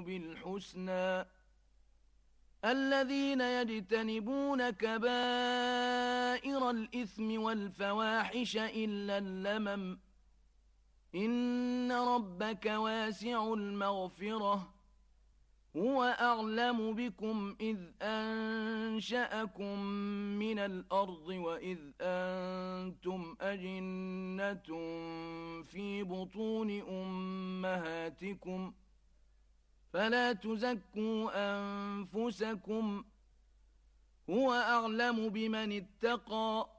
بالحسنى الذين يجتنبون كبائر الإثم والفواحش إلا اللمم إن ربك واسع المغفرة هو أعلم بكم إذ أنشأكم من الأرض وإذ أنتم أجنة في بطون أمهاتكم فلا تزكوا أنفسكم هو أعلم بمن اتقى